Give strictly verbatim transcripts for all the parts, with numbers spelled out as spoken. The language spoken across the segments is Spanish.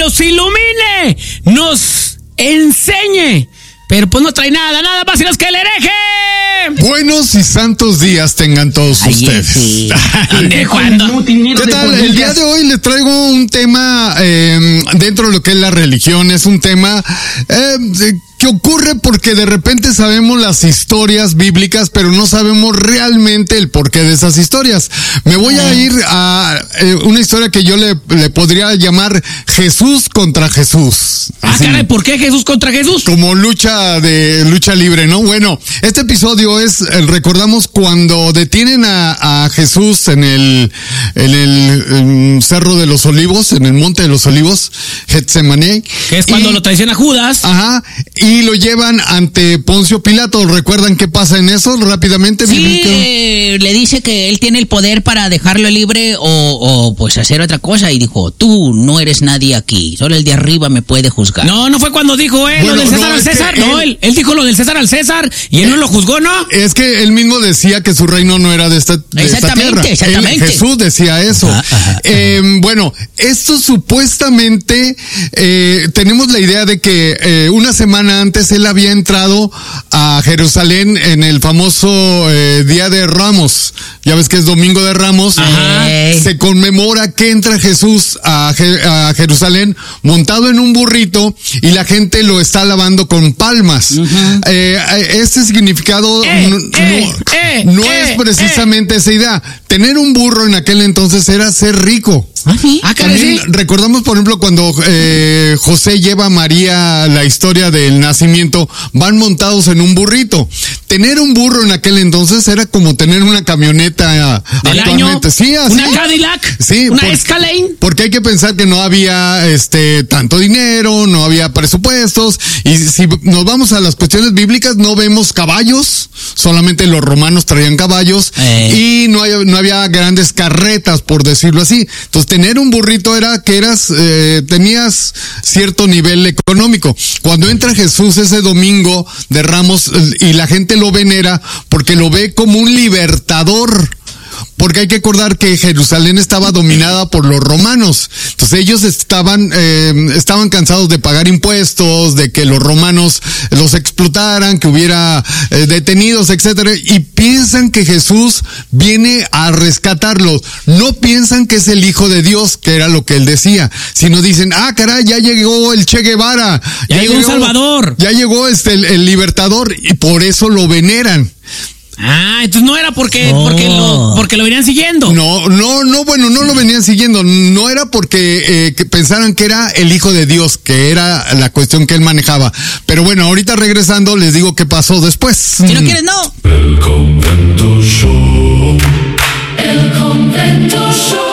nos ilumine, nos enseñe. Pero pues no trae nada, nada más sino que el hereje. Buenos y santos días tengan todos Ay, ustedes. Sí. ¿De cuándo? ¿Qué tal? El día de hoy les traigo un tema eh, dentro de lo que es la religión. Es un tema eh, que ocurre porque de repente sabemos las historias bíblicas, pero no sabemos realmente el porqué de esas historias. Me voy a ir a eh, una historia que yo le, le podría llamar Jesús contra Jesús. Ah, Así, caray, ¿por qué Jesús contra Jesús? como lucha de lucha libre, ¿no? Bueno, este episodio es, eh, recordamos cuando detienen a, a Jesús en el, en el en Cerro de los Olivos, en el Monte de los Olivos, Getsemaní. Que es cuando y, lo traiciona Judas. Ajá, y lo llevan ante Poncio Pilato. ¿Recuerdan qué pasa en eso? Rápidamente. Sí, eh, le dice que él tiene el poder para dejarlo libre o, o pues hacer otra cosa y dijo, tú no eres nadie aquí, solo el de arriba me puede juzgar. No, no fue cuando dijo él Bueno, lo del César no, al es que César. él- No, él, él dijo lo del César al César y él no lo juzgó, ¿no? Es que él mismo decía que su reino no era de esta, de esta Exactamente, tierra. exactamente. Él, Jesús decía eso. Ajá, ajá, Eh, bueno, esto supuestamente, eh, tenemos la idea de que eh, una semana antes él había entrado a Jerusalén en el famoso eh, Día de Ramos. Ya ves que es Domingo de Ramos. Ajá. Se conmemora que entra Jesús a, Je- a Jerusalén montado en un burrito y la gente lo está alabando con palmas. Eh, este significado Eh, no, eh, no- eh, no eh, es precisamente esa idea. Tener un burro en aquel entonces era ser rico. ¿Ah, sí? Ah, caray, También sí. recordamos, por ejemplo, cuando eh, José lleva a María la historia del nacimiento, van montados en un burrito. Tener un burro en aquel entonces era como tener una camioneta Del año, actualmente. Sí, así. una Cadillac, Sí, una por- Escalade. Porque hay que pensar que no había este tanto dinero, no había presupuestos, y si nos vamos a las cuestiones bíblicas no vemos caballos, solamente los romanos traían caballos, Eh. y no, hay- no había grandes carretas, por decirlo así. Entonces tener un burrito era que eras, eh, tenías cierto nivel económico. Cuando entra Jesús ese domingo de Ramos eh, y la gente lo venera porque lo ve como un libertador. Porque hay que recordar que Jerusalén estaba dominada por los romanos. Entonces ellos estaban, eh, estaban cansados de pagar impuestos, de que los romanos los explotaran, que hubiera eh, detenidos, etcétera, y piensan que Jesús viene a rescatarlos. No piensan que es el Hijo de Dios, que era lo que él decía, sino dicen, ah, caray, ya llegó el Che Guevara. Ya llegó un Salvador. Ya llegó este, el, el libertador, y por eso lo veneran. Ah, entonces no era porque, Oh. porque, lo, porque lo venían siguiendo. No, no, no, bueno, no lo venían siguiendo. No era porque eh, que pensaran que era el Hijo de Dios, que era la cuestión que él manejaba. Pero bueno, ahorita regresando les digo qué pasó después. Si no quieres, no. El Convento Show. El Convento Show.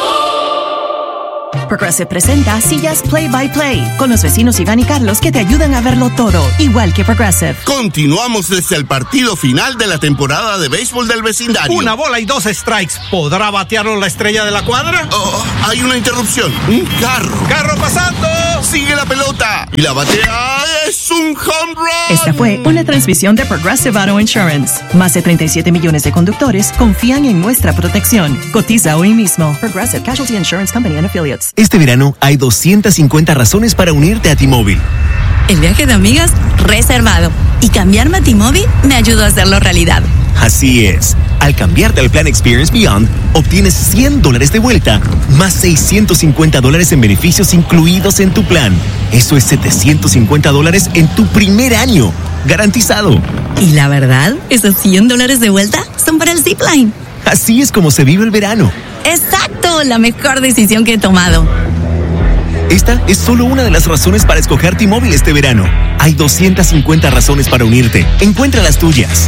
Progressive presenta Sillas Play by Play con los vecinos Iván y Carlos que te ayudan a verlo todo, igual que Progressive. Continuamos desde el partido final de la temporada de béisbol del vecindario. Una bola y dos strikes. ¿Podrá batearlo la estrella de la cuadra? Oh, hay una interrupción. Un carro. ¡Carro pasando! Sigue la pelota. Y la batea es un home run. Esta fue una transmisión de Progressive Auto Insurance. Más de treinta y siete millones de conductores confían en nuestra protección. Cotiza hoy mismo. Progressive Casualty Insurance Company and Affiliates. Este verano hay doscientas cincuenta razones para unirte a T-Mobile. El viaje de amigas reservado. Y cambiarme a T-Mobile me ayudó a hacerlo realidad. Así es. Al cambiarte al plan Experience Beyond, obtienes cien dólares de vuelta, más seiscientos cincuenta dólares en beneficios incluidos en tu plan. Eso es setecientos cincuenta dólares en tu primer año. Garantizado. Y la verdad, esos cien dólares de vuelta son para el Zipline. Así es como se vive el verano. Exacto, la mejor decisión que he tomado. Esta es solo una de las razones para escoger T-Mobile este verano. Hay doscientas cincuenta razones para unirte. Encuentra las tuyas.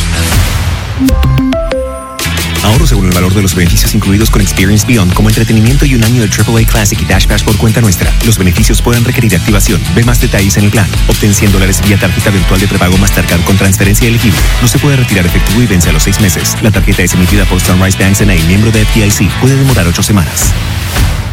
Ahorro según el valor de los beneficios incluidos con Experience Beyond, como entretenimiento y un año de triple A Classic y Dash Pass por cuenta nuestra. Los beneficios pueden requerir activación. Ve más detalles en el plan. Obtén cien dólares vía tarjeta virtual de prepago Mastercard con transferencia elegible. No se puede retirar efectivo y vence a los seis meses. La tarjeta es emitida por Sunrise Banks N A, miembro de F D I C. Puede demorar ocho semanas.